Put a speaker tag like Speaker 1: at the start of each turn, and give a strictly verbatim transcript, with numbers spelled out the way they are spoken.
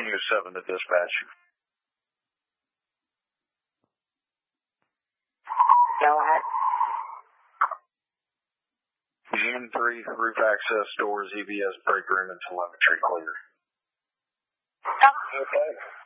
Speaker 1: News seven to dispatch.
Speaker 2: Go ahead.
Speaker 1: G three, roof access doors, E V S break room, and telemetry clear.
Speaker 2: Oh.
Speaker 1: Okay.